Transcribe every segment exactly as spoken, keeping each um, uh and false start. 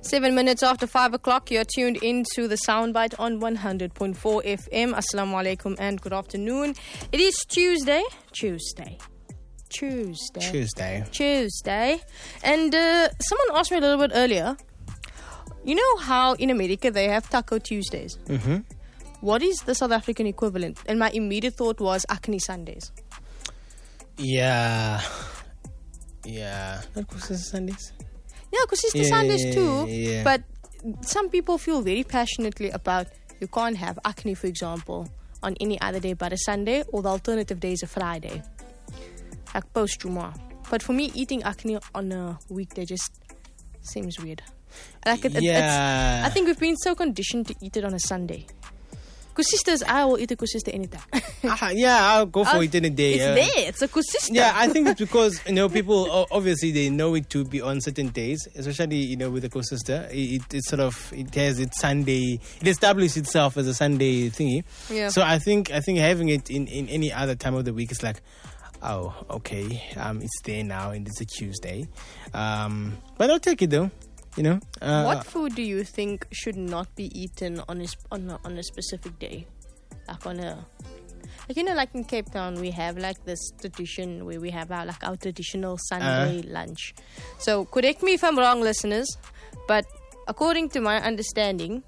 Seven minutes after five o'clock, you're tuned into the Soundbite on one hundred point four F M. Assalamu alaikum and good afternoon. It is Tuesday. Tuesday. Tuesday. Tuesday. Tuesday. And uh, someone asked me a little bit earlier, you know how in America they have Taco Tuesdays? Mm-hmm. What is the South African equivalent? And my immediate thought was Acne Sundays. Yeah. Yeah. Not Christmas Sundays. Yeah, because it's the Yeah, Sundays yeah, too. yeah, yeah. But some people feel very passionately about you can't have acne, for example, on any other day but a Sunday, or the alternative day is a Friday. Like post-Jumu'ah. But for me, eating acne on a weekday just seems weird. Like it, it, Yeah. it's, I think we've been so conditioned to eat it on a Sunday. Kusistas, I will eat a kusista anytime. Ah, yeah, I'll go for Uh, it in a day. It's yeah. there. It's a kusista. Yeah, I think it's because, you know, people, o- obviously, they know it to be on certain days, especially, you know, with the co-sister. It, it sort of, it has its Sunday, it established itself as a Sunday thingy. Yeah. So I think, I think having it in, in any other time of the week is like, oh, okay, um, it's there now and it's a Tuesday. Um, but I'll take it though, you know. Uh, What food do you think should not be eaten on a, sp- on a, on a specific day? Like on a... Like, you know, like in Cape Town, we have like this tradition where we have our, like our traditional Sunday Uh. lunch. So, correct me if I'm wrong, listeners, but according to my understanding,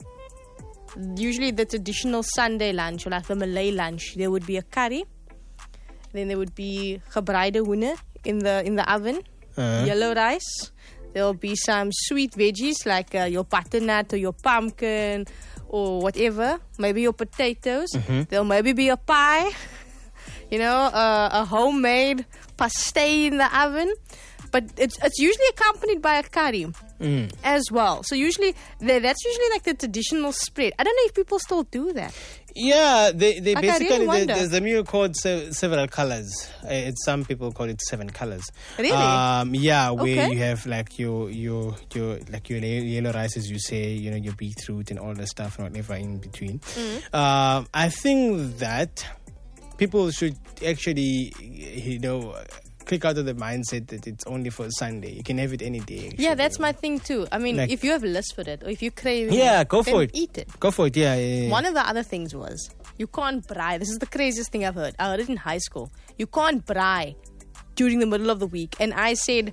usually the traditional Sunday lunch, or like the Malay lunch, there would be a curry, then there would be gebraide hoender in the in the oven, Uh. yellow rice. There'll be some sweet veggies like uh, your butternut or your pumpkin or whatever. Maybe your potatoes. Mm-hmm. There'll maybe be a pie. You know, uh, a homemade pastei in the oven. But it's it's usually accompanied by a curry Mm. as well. So usually, they- that's usually like the traditional spread. I don't know if people still do that. Yeah, they, they Like, I really basically, there- wonder. there's a meal called se- several colors. Uh, It's, some people call it seven colors. Really? Um, yeah, where Okay. you have like your, your, your, like your ye- yellow rice, as you say, you know, your beetroot and all the stuff and whatever in between. Mm. Um, I think that people should actually, you know, click out of the mindset that it's only for Sunday. You can have it any day. Yeah, actually. that's my thing too. I mean, Like- if you have a list for it, or if you crave Yeah, it, go then for it. eat it. Go for it, yeah. yeah, yeah. One of the other things was you can't braai. This is the craziest thing I've heard. I heard it in high school. You can't braai during the middle of the week. And I said,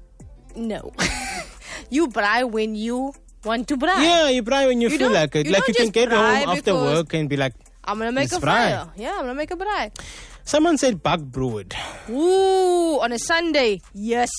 no. You braai when you want to braai. Yeah, you braai when you, You feel don't- like it. you like don't you can just get braai home after because- work and be like, I'm going to make Let's a braai. fire. Yeah, I'm going to make a braai. someone said bug brewed. Ooh, on a Sunday. Yes.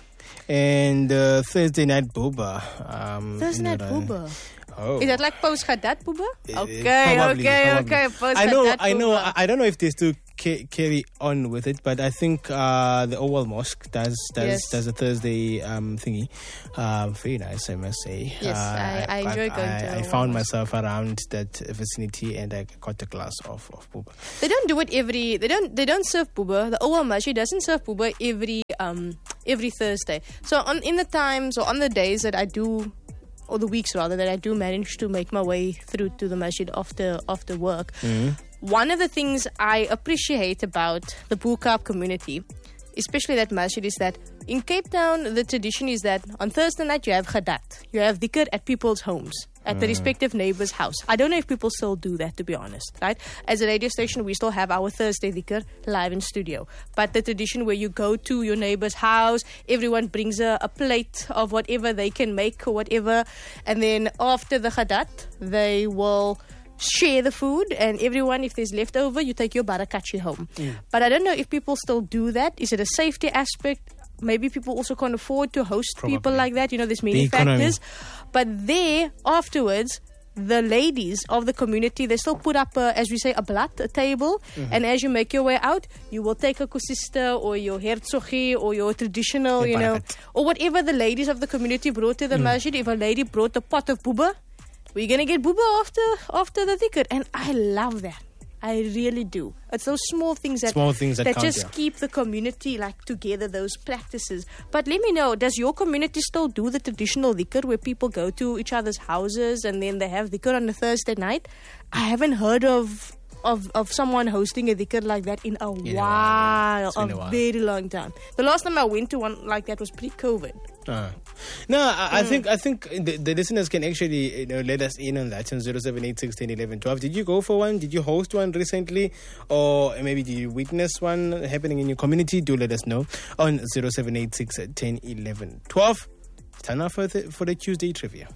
And uh, Thursday night booba. Um, Thursday you night know, booba. Oh. Is that like post-Khadat booba? Uh, Okay, probably, okay, probably. okay. I know, Post-Khadat I know. booba. I, I don't know if they still ca- carry on with it, but I think uh, the Oval Mosque does does Yes. does a Thursday um, thingy. Um, very nice, I must say. Yes, uh, I- I enjoy going I, to I Oval found Mosque. myself around that vicinity, and I got a glass of of booba. They don't do it every. They don't. They don't serve booba. The Owa Masjid doesn't serve booba every um every Thursday. So on in the times or on the days that I do, or the weeks rather, that I do manage to make my way through to the masjid after after work. One of the things I appreciate about the Boekap community, especially that masjid, is that in Cape Town the tradition is that on Thursday night you have Khadat, you have dhikr at people's homes, at the respective neighbor's house. I don't know if people still do that, to be honest, right? As a radio station, we still have our Thursday dhikr live in studio. But the tradition where you go to your neighbor's house, everyone brings a, a plate of whatever they can make or whatever, and then after the Khadat, they will share the food, and everyone, if there's leftover, you take your barakachi home. But I don't know if people still do that. Is it a safety aspect? Maybe people also can't afford to host people Probably. like that. You know, there's many The economy. factors. But there, afterwards, the ladies of the community, they still put up, a, as we say, a blad, a table. Mm-hmm. And as you make your way out, you will take a kusista or your herzogi or your traditional, Your you know, barakat. or whatever the ladies of the community brought to the masjid. If a lady brought a pot of booba, we're going to get booba after, after the dhikr. And I love that. I really do. It's those small things that Small things that count, just yeah. keep the community like together, those practices. But let me know, does your community still do the traditional dhikr where people go to each other's houses and then they have dhikr on a Thursday night? I haven't heard of of, of someone hosting a dhikr like that in a In a while, yeah. while, It's been a a while. very long time. The last time I went to one like that was pre-COVID. Uh, no, I, I think I think the, the listeners can actually, you know, let us in on that on zero seven eight six one zero one one two. Did you go for one? Did you host one recently, or maybe did you witness one happening in your community? Do let us know on zero seven eight six one zero one one one two. Time now for the, for the Tuesday trivia.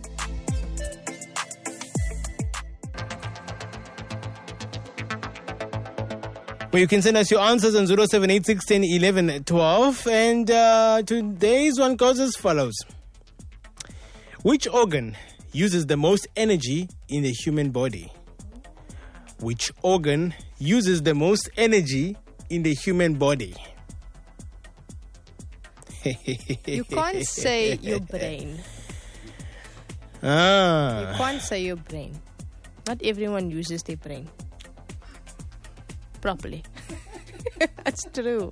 Well, you can send us your answers on zero seven eight six one zero one one one two. And uh, today's one goes as follows. Which organ uses the most energy in the human body? Which organ uses the most energy in the human body? You can't say your brain. Ah. You can't say your brain. Not everyone uses their brain properly. That's true.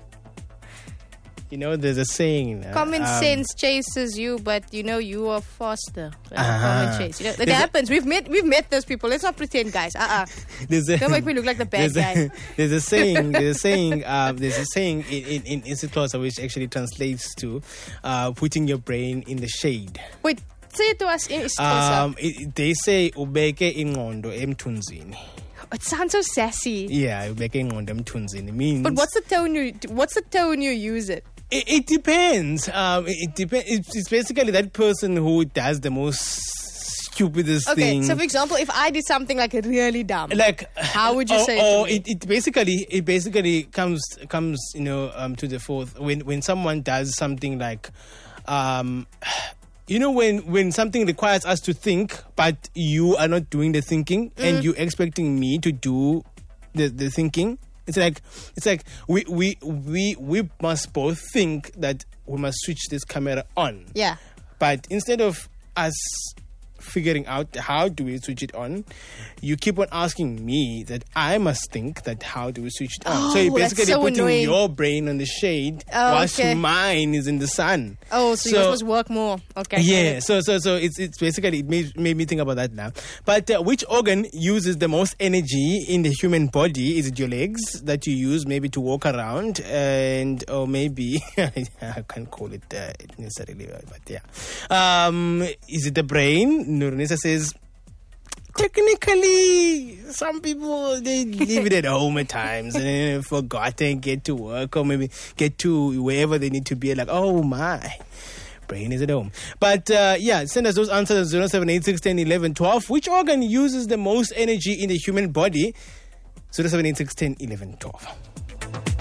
You know, there's a saying. Uh, common um, sense chases you, but you know you are faster than uh-huh. common chase. You know that There's happens. A, we've met we've met those people. Let's not pretend, guys. Uh uh Don't make me look like the bad there's guy. A, there's a saying. There's a saying. Uh, there's a saying in in, in Isixhosa which actually translates to uh, putting your brain in the shade. Wait, say it to us in Isixhosa. Um, it, they say ubeke ingqondo emthunzini. It sounds so sassy. Yeah, ubeke ingqondo emthunzini means. But what's the tone you what's the tone you use it? It, it depends. Um, it, it depends. It's, it's basically that person who does the most stupidest okay, thing. so for example, if I did something like really dumb, like how would you or, say or it? it, it basically it basically comes comes you know um, to the fourth when when someone does something like um you know when when something requires us to think but you are not doing the thinking mm. and you're expecting me to do the the thinking. It's like it's like we, we we we must both think that we must switch this camera on. Yeah. But instead of us figuring out how do we switch it on, you keep on asking me that I must think that how do we switch it on. Oh, so you're basically so putting annoying. your brain on the shade Oh, whilst okay. mine is in the sun. Oh, so, So- you're supposed to work more. Okay. Yeah, so so so it's it's basically it made, made me think about that now. But uh, which organ uses the most energy in the human body? Is it your legs that you use maybe to walk around, and or maybe I can't call it uh, necessarily, but yeah. Um, is it the brain? Nurnisa says. Technically, some people they leave it at home at times and then forgot and get to work or maybe get to wherever they need to be. Like, oh my, brain is at home. But uh, yeah, send us those answers at zero seven eight six one zero one one one two. Which organ uses the most energy in the human body? zero seven eight six one zero one one one two.